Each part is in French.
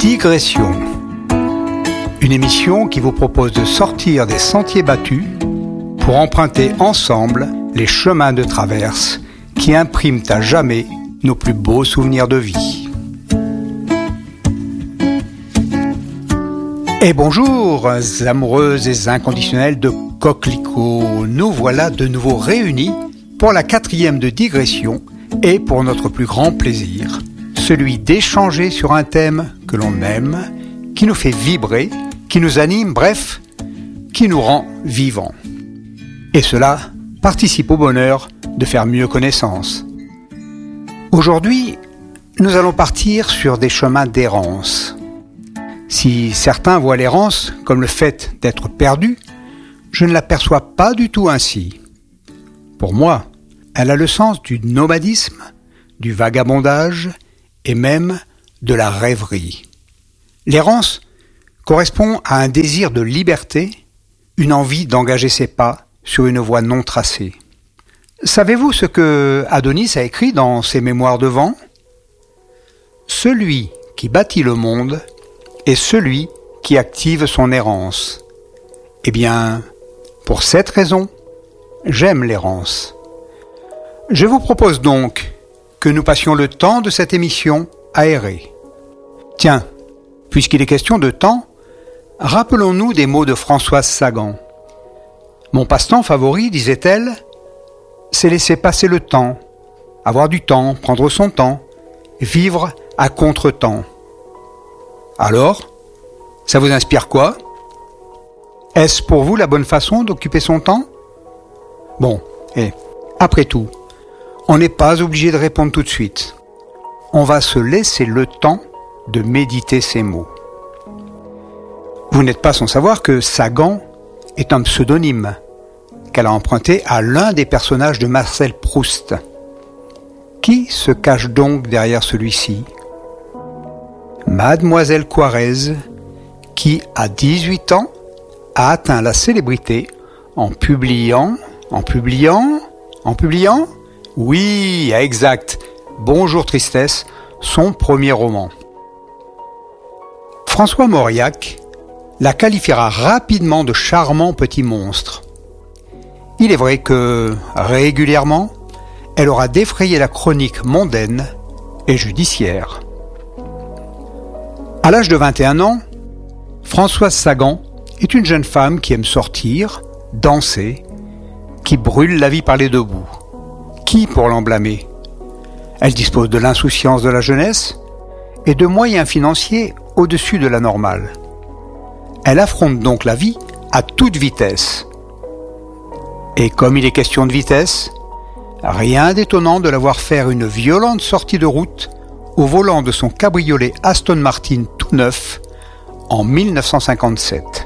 Digression, une émission qui vous propose de sortir des sentiers battus pour emprunter ensemble les chemins de traverse qui impriment à jamais nos plus beaux souvenirs de vie. Et bonjour, amoureuses et inconditionnelles de coquelicots, nous voilà de nouveau réunis pour la 4e de Digression et pour notre plus grand plaisir, celui d'échanger sur un thème que l'on aime, qui nous fait vibrer, qui nous anime, bref, qui nous rend vivants. Et cela participe au bonheur de faire mieux connaissance. Aujourd'hui, nous allons partir sur des chemins d'errance. Si certains voient l'errance comme le fait d'être perdu, je ne l'aperçois pas du tout ainsi. Pour moi, elle a le sens du nomadisme, du vagabondage et même de la rêverie. L'errance correspond à un désir de liberté, une envie d'engager ses pas sur une voie non tracée. Savez-vous ce que Adonis a écrit dans ses Mémoires de vent ? Celui qui bâtit le monde est celui qui active son errance. Eh bien, pour cette raison, j'aime l'errance. Je vous propose donc que nous passions le temps de cette émission à errer. Tiens, puisqu'il est question de temps, rappelons-nous des mots de Françoise Sagan. Mon passe-temps favori, disait-elle, c'est laisser passer le temps, avoir du temps, prendre son temps, vivre à contre-temps. Alors, ça vous inspire quoi ? Est-ce pour vous la bonne façon d'occuper son temps ? Bon, et après tout, on n'est pas obligé de répondre tout de suite. On va se laisser le temps de méditer ces mots. Vous n'êtes pas sans savoir que Sagan est un pseudonyme qu'elle a emprunté à l'un des personnages de Marcel Proust. Qui se cache donc derrière celui-ci ? Mademoiselle Coirez, qui, à 18 ans, a atteint la célébrité en publiant... Oui, exact, Bonjour Tristesse, son premier roman. François Mauriac la qualifiera rapidement de charmant petit monstre. Il est vrai que, régulièrement, elle aura défrayé la chronique mondaine et judiciaire. À l'âge de 21 ans, Françoise Sagan est une jeune femme qui aime sortir, danser, qui brûle la vie par les deux bouts. Qui pour l'en blâmer ? Elle dispose de l'insouciance de la jeunesse et de moyens financiers au-dessus de la normale. Elle affronte donc la vie à toute vitesse. Et comme il est question de vitesse, rien d'étonnant de la voir faire une violente sortie de route au volant de son cabriolet Aston Martin tout neuf en 1957.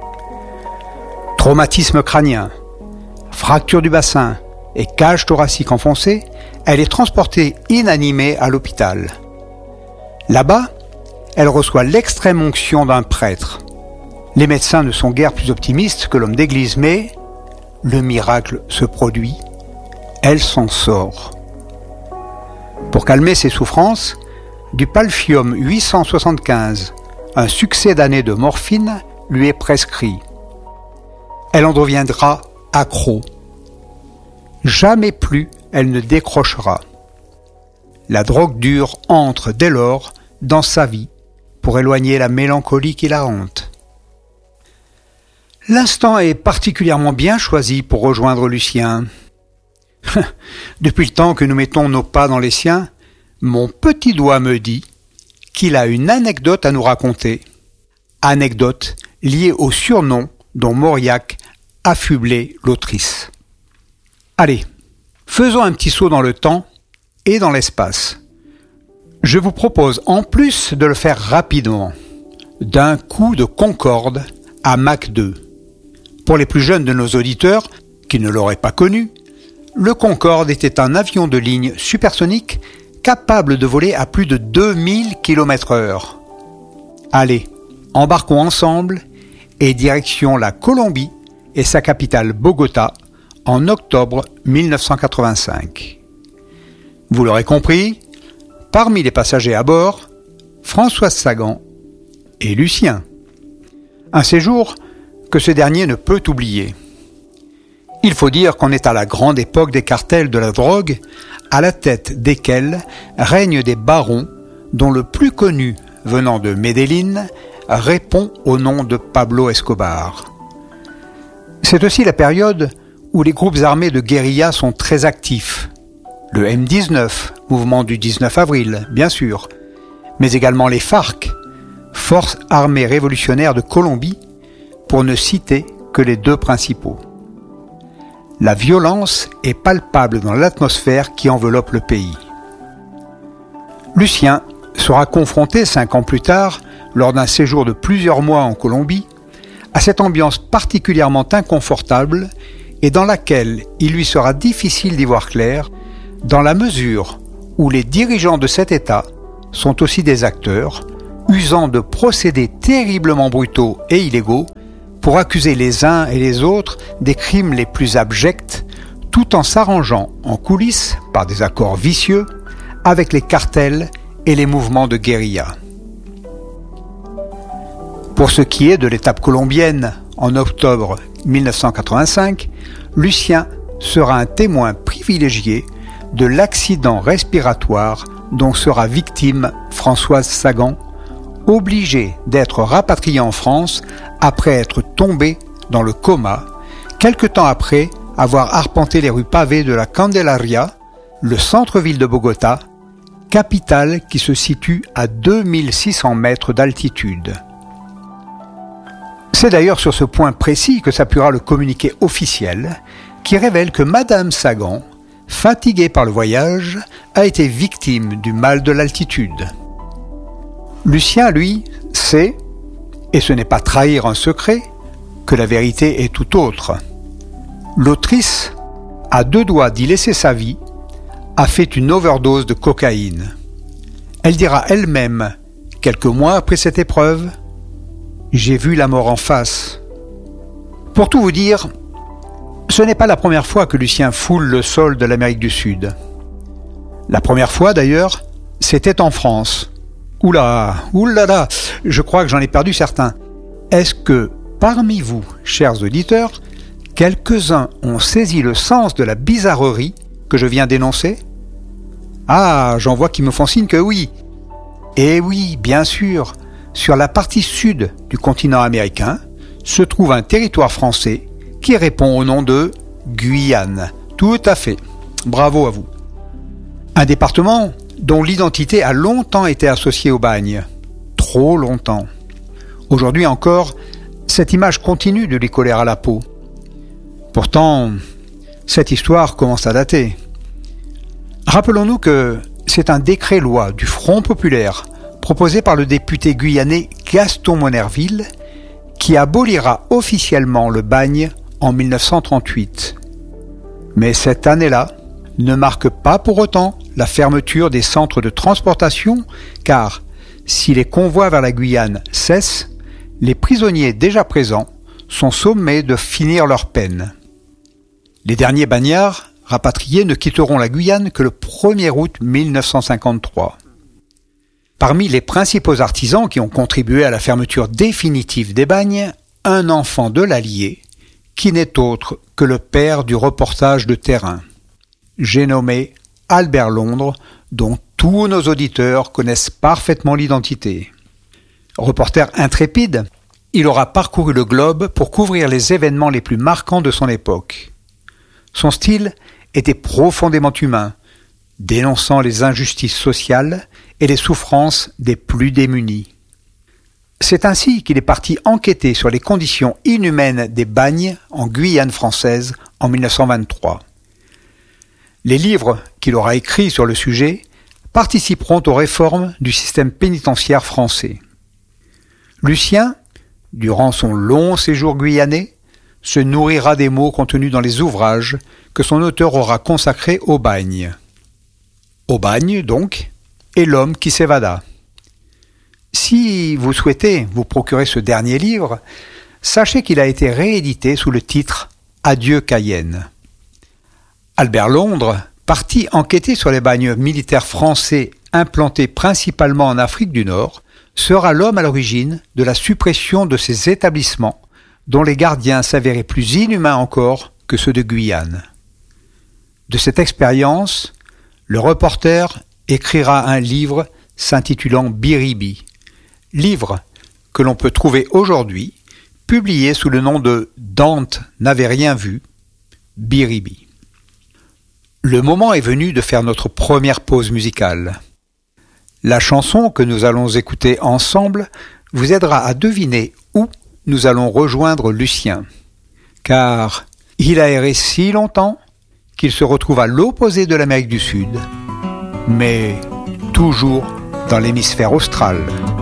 Traumatisme crânien, fracture du bassin et cage thoracique enfoncée, elle est transportée inanimée à l'hôpital. Là-bas, elle reçoit l'extrême onction d'un prêtre. Les médecins ne sont guère plus optimistes que l'homme d'église, mais le miracle se produit. Elle s'en sort. Pour calmer ses souffrances, du Palfium 875, un succès d'année de morphine, lui est prescrit. Elle en deviendra accro. Jamais plus elle ne décrochera. La drogue dure entre dès lors dans sa vie pour éloigner la mélancolie qui la hante. L'instant est particulièrement bien choisi pour rejoindre Lucien. Depuis le temps que nous mettons nos pas dans les siens, mon petit doigt me dit qu'il a une anecdote à nous raconter. Anecdote liée au surnom dont Mauriac affublait l'autrice. Allez, faisons un petit saut dans le temps et dans l'espace. Je vous propose en plus de le faire rapidement, d'un coup de Concorde à Mach 2. Pour les plus jeunes de nos auditeurs, qui ne l'auraient pas connu, le Concorde était un avion de ligne supersonique capable de voler à plus de 2000 km/h. Allez, embarquons ensemble et direction la Colombie et sa capitale Bogota en octobre 1985. Vous l'aurez compris, parmi les passagers à bord, Françoise Sagan et Lucien. Un séjour que ce dernier ne peut oublier. Il faut dire qu'on est à la grande époque des cartels de la drogue, à la tête desquels règnent des barons dont le plus connu, venant de Medellín, répond au nom de Pablo Escobar. C'est aussi la période où les groupes armés de guérilla sont très actifs. Le M19, mouvement du 19 avril, bien sûr, mais également les FARC, Forces armées révolutionnaires de Colombie, pour ne citer que les deux principaux. La violence est palpable dans l'atmosphère qui enveloppe le pays. Lucien sera confronté 5 ans plus tard, lors d'un séjour de plusieurs mois en Colombie, à cette ambiance particulièrement inconfortable et dans laquelle il lui sera difficile d'y voir clair, dans la mesure où les dirigeants de cet État sont aussi des acteurs, usant de procédés terriblement brutaux et illégaux pour accuser les uns et les autres des crimes les plus abjects, tout en s'arrangeant en coulisses, par des accords vicieux, avec les cartels et les mouvements de guérilla. Pour ce qui est de l'étape colombienne, en octobre 1985, Lucien sera un témoin privilégié de l'accident respiratoire dont sera victime Françoise Sagan, obligée d'être rapatriée en France après être tombée dans le coma, quelque temps après avoir arpenté les rues pavées de la Candelaria, le centre-ville de Bogota, capitale qui se situe à 2600 mètres d'altitude. C'est d'ailleurs sur ce point précis que s'appuiera le communiqué officiel qui révèle que Madame Sagan, fatiguée par le voyage, a été victime du mal de l'altitude. Lucien, lui, sait, et ce n'est pas trahir un secret, que la vérité est tout autre. L'autrice, à 2 doigts d'y laisser sa vie, a fait une overdose de cocaïne. Elle dira elle-même, quelques mois après cette épreuve, « J'ai vu la mort en face ». Pour tout vous dire, ce n'est pas la première fois que Lucien foule le sol de l'Amérique du Sud. La première fois, d'ailleurs, c'était en France. Oula, je crois que j'en ai perdu certains. Est-ce que, parmi vous, chers auditeurs, quelques-uns ont saisi le sens de la bizarrerie que je viens d'énoncer ? Ah, j'en vois qui me font signe que oui. Et oui, bien sûr, sur la partie sud du continent américain se trouve un territoire français qui répond au nom de Guyane. Tout à fait. Bravo à vous. Un département dont l'identité a longtemps été associée au bagne. Trop longtemps. Aujourd'hui encore, cette image continue de lui coller à la peau. Pourtant, cette histoire commence à dater. Rappelons-nous que c'est un décret-loi du Front populaire proposé par le député guyanais Gaston Monnerville qui abolira officiellement le bagne en 1938. Mais cette année-là ne marque pas pour autant la fermeture des centres de transportation, car si les convois vers la Guyane cessent, les prisonniers déjà présents sont sommés de finir leur peine. Les derniers bagnards rapatriés ne quitteront la Guyane que le 1er août 1953. Parmi les principaux artisans qui ont contribué à la fermeture définitive des bagnes, un enfant de l'Allier, qui n'est autre que le père du reportage de terrain. J'ai nommé Albert Londres, dont tous nos auditeurs connaissent parfaitement l'identité. Reporter intrépide, il aura parcouru le globe pour couvrir les événements les plus marquants de son époque. Son style était profondément humain, dénonçant les injustices sociales et les souffrances des plus démunis. C'est ainsi qu'il est parti enquêter sur les conditions inhumaines des bagnes en Guyane française en 1923. Les livres qu'il aura écrits sur le sujet participeront aux réformes du système pénitentiaire français. Lucien, durant son long séjour guyanais, se nourrira des mots contenus dans les ouvrages que son auteur aura consacrés au bagne. Au bagne, donc, et l'homme qui s'évada. Si vous souhaitez vous procurer ce dernier livre, sachez qu'il a été réédité sous le titre « Adieu Cayenne ». Albert Londres partit enquêter sur les bagnes militaires français implantés principalement en Afrique du Nord, sera l'homme à l'origine de la suppression de ces établissements dont les gardiens s'avéraient plus inhumains encore que ceux de Guyane. De cette expérience, le reporter écrira un livre s'intitulant Biribi, livre que l'on peut trouver aujourd'hui, publié sous le nom de Dante n'avait rien vu, Biribi. Le moment est venu de faire notre première pause musicale. La chanson que nous allons écouter ensemble vous aidera à deviner où nous allons rejoindre Lucien, car il a erré si longtemps qu'il se retrouve à l'opposé de l'Amérique du Sud, mais toujours dans l'hémisphère austral.